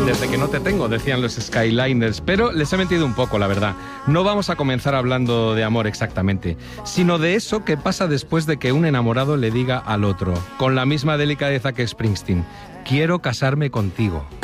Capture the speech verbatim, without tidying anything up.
Desde que no te tengo, decían los Skyliners, pero les he mentido un poco, la verdad. No vamos a comenzar hablando de amor exactamente, sino de eso que pasa después de que un enamorado le diga al otro, con la misma delicadeza que Springsteen, quiero casarme contigo.